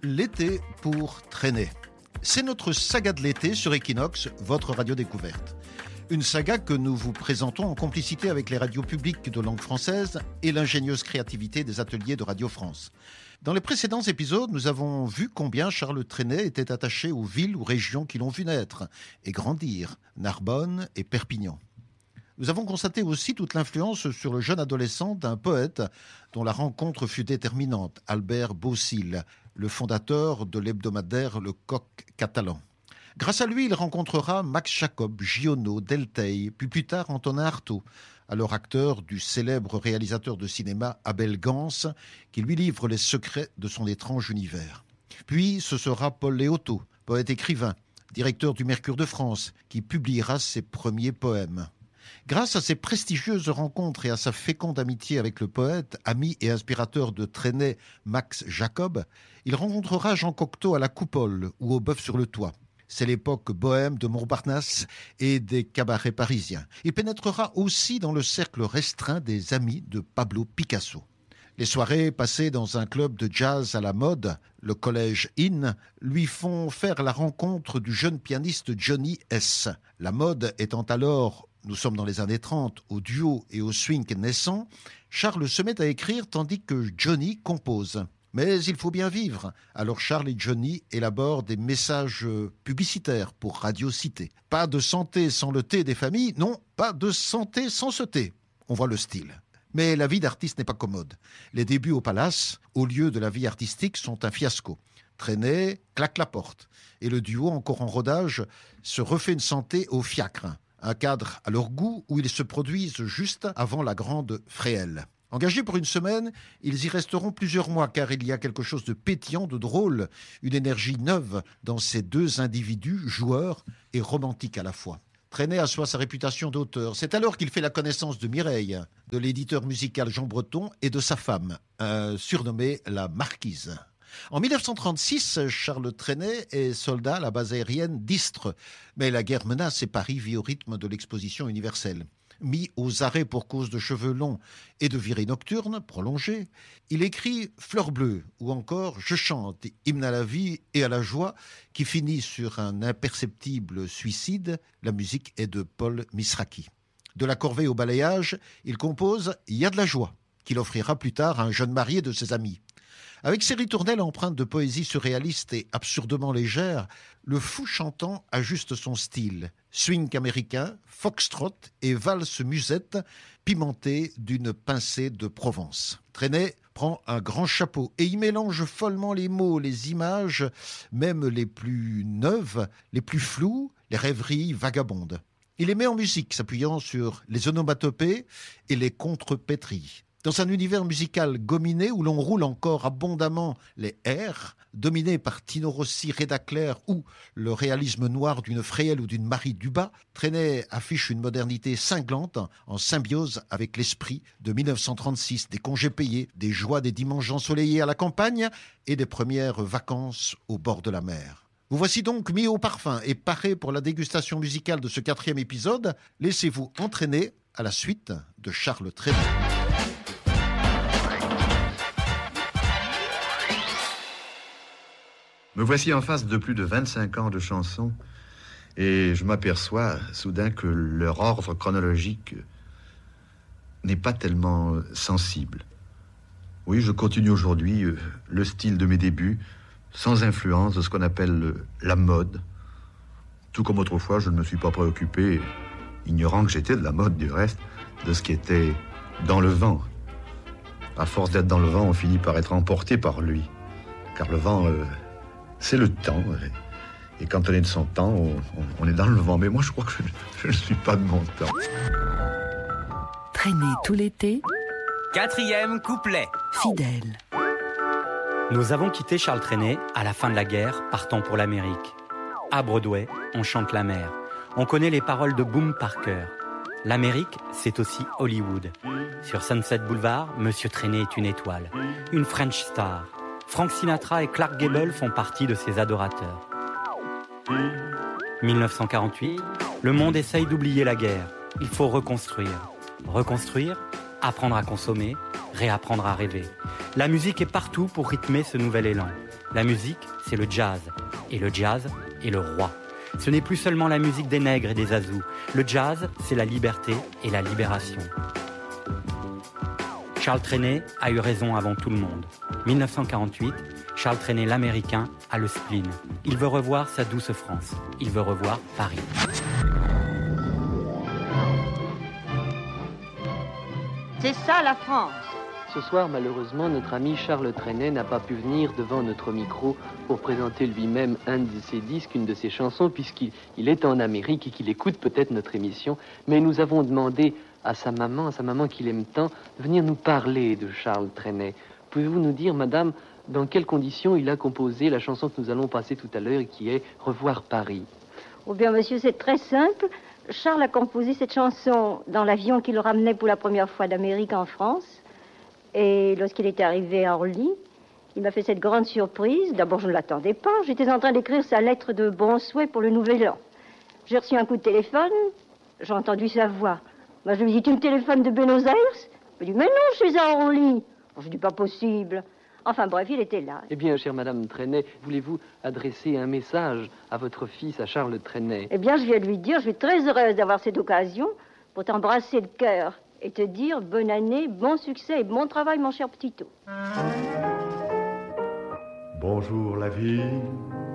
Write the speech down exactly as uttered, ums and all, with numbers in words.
L'été pour traîner. C'est notre saga de l'été sur Equinox, votre radio découverte. Une saga que nous vous présentons en complicité avec les radios publiques de langue française et l'ingénieuse créativité des ateliers de Radio France. Dans les précédents épisodes, nous avons vu combien Charles Trenet était attaché aux villes ou régions qui l'ont vu naître et grandir, Narbonne et Perpignan. Nous avons constaté aussi toute l'influence sur le jeune adolescent d'un poète dont la rencontre fut déterminante, Albert Beausile, le fondateur de l'hebdomadaire Le Coq catalan. Grâce à lui, il rencontrera Max Jacob, Giono, Delteil, puis plus tard Antonin Artaud, alors acteur du célèbre réalisateur de cinéma Abel Gance, qui lui livre les secrets de son étrange univers. Puis ce sera Paul Léotot, poète-écrivain, directeur du Mercure de France, qui publiera ses premiers poèmes. Grâce à ces prestigieuses rencontres et à sa féconde amitié avec le poète, ami et inspirateur de Trenet, Max Jacob, il rencontrera Jean Cocteau à la Coupole ou au Bœuf sur le Toit. C'est l'époque bohème de Montparnasse et des cabarets parisiens. Il pénétrera aussi dans le cercle restreint des amis de Pablo Picasso. Les soirées passées dans un club de jazz à la mode, le Collège Inn, lui font faire la rencontre du jeune pianiste Johnny S. La mode étant alors, nous sommes dans les années trente, au duo et au swing naissant, Charles se met à écrire tandis que Johnny compose. Mais il faut bien vivre. Alors Charles et Johnny élaborent des messages publicitaires pour Radio Cité. Pas de santé sans le thé des familles, non, pas de santé sans ce thé. On voit le style. Mais la vie d'artiste n'est pas commode. Les débuts au Palace, au lieu de la vie artistique, sont un fiasco. Trenet claque la porte. Et le duo, encore en rodage, se refait une santé au fiacre. Un cadre à leur goût où ils se produisent juste avant la grande fréelle. Engagés pour une semaine, ils y resteront plusieurs mois car il y a quelque chose de pétillant, de drôle, une énergie neuve dans ces deux individus, joueurs et romantiques à la fois. Trenet assoit sa réputation d'auteur. C'est alors qu'il fait la connaissance de Mireille, de l'éditeur musical Jean Breton et de sa femme, euh, surnommée la Marquise. En dix-neuf cent trente-six, Charles Trenet est soldat à la base aérienne d'Istres, mais la guerre menace et Paris vit au rythme de l'exposition universelle. Mis aux arrêts pour cause de cheveux longs et de virées nocturnes prolongées, il écrit Fleur bleue ou encore Je chante, hymne à la vie et à la joie, qui finit sur un imperceptible suicide. La musique est de Paul Misraki. De la corvée au balayage, il compose Il y a de la joie, qu'il offrira plus tard à un jeune marié de ses amis. Avec ses ritournelles empreintes de poésie surréaliste et absurdement légère, le fou chantant ajuste son style. Swing américain, foxtrot et valse musette, pimentée d'une pincée de Provence. Trenet prend un grand chapeau et y mélange follement les mots, les images, même les plus neuves, les plus floues, les rêveries vagabondes. Il les met en musique, s'appuyant sur les onomatopées et les contrepétries. Dans un univers musical gominé où l'on roule encore abondamment les airs, dominé par Tino Rossi, Reda Claire ou le réalisme noir d'une Fréhel ou d'une Marie Dubas, Trenet affiche une modernité cinglante en symbiose avec l'esprit de dix-neuf cent trente-six, des congés payés, des joies des dimanches ensoleillés à la campagne et des premières vacances au bord de la mer. Vous voici donc mis au parfum et paré pour la dégustation musicale de ce quatrième épisode. Laissez-vous entraîner à la suite de Charles Trenet. Me voici en face de plus de vingt-cinq ans de chansons et je m'aperçois soudain que leur ordre chronologique n'est pas tellement sensible. Oui, je continue aujourd'hui le style de mes débuts, sans influence de ce qu'on appelle la mode. Tout comme autrefois, je ne me suis pas préoccupé, ignorant que j'étais de la mode du reste, de ce qui était dans le vent. À force d'être dans le vent, on finit par être emporté par lui. Car le vent... Euh, c'est le temps, et quand on est de son temps, on, on est dans le vent. Mais moi, je crois que je, je ne suis pas de mon temps. Traîner tout l'été. Quatrième couplet. Fidèle. Nous avons quitté Charles Trenet à la fin de la guerre, partant pour l'Amérique. À Broadway, on chante la mer. On connaît les paroles de Boom par cœur. L'Amérique, c'est aussi Hollywood. Sur Sunset Boulevard, Monsieur Trenet est une étoile, une French star. Frank Sinatra et Clark Gable font partie de ses adorateurs. dix-neuf cent quarante-huit, le monde essaye d'oublier la guerre. Il faut reconstruire. Reconstruire ? Apprendre à consommer, réapprendre à rêver. La musique est partout pour rythmer ce nouvel élan. La musique, c'est le jazz. Et le jazz est le roi. Ce n'est plus seulement la musique des nègres et des azous. Le jazz, c'est la liberté et la libération. Charles Trenet a eu raison avant tout le monde. mille neuf cent quarante-huit, Charles Trenet, l'Américain, a le spleen. Il veut revoir sa douce France. Il veut revoir Paris. C'est ça la France. Ce soir, malheureusement, notre ami Charles Trenet n'a pas pu venir devant notre micro pour présenter lui-même un de ses disques, une de ses chansons, puisqu'il il est en Amérique et qu'il écoute peut-être notre émission. Mais nous avons demandé à sa maman, à sa maman qu'il aime tant, de venir nous parler de Charles Trenet. Pouvez-vous nous dire, madame, dans quelles conditions il a composé la chanson que nous allons passer tout à l'heure et qui est « Revoir Paris ». Oh bien, monsieur, c'est très simple. Charles a composé cette chanson dans l'avion qui le ramenait pour la première fois d'Amérique en France. Et lorsqu'il était arrivé à Orly, il m'a fait cette grande surprise. D'abord, je ne l'attendais pas. J'étais en train d'écrire sa lettre de bon souhait pour le nouvel an. J'ai reçu un coup de téléphone. J'ai entendu sa voix. Moi, je lui ai dit, tu me téléphones de Buenos Aires? Il m'a dit, mais non, je suis à Orly. Je dis, pas possible. Enfin bref, il était là. Eh bien, chère madame Trenet, voulez-vous adresser un message à votre fils, à Charles Trenet? Eh bien, je viens de lui dire, je suis très heureuse d'avoir cette occasion pour t'embrasser le cœur et te dire bonne année, bon succès et bon travail, mon cher Petito. Bonjour la vie,